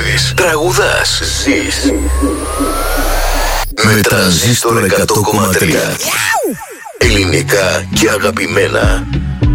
Δουλεύεις, τραγουδάς, ζεις. Με Τρανζίστορ 100,3. Ελληνικά και αγαπημένα.